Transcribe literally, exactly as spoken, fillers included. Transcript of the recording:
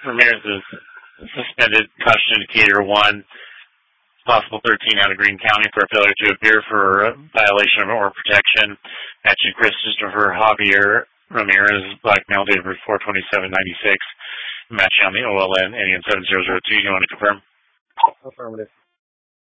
Ramirez is suspended, caution indicator one, possible thirteen out of Greene County for a failure to appear for violation of order protection. Matching Christopher Javier Ramirez, black male, date of birth four twenty-seven ninety-six. Matching on the O L N, N E N seven zero zero two. You want to confirm? Affirmative.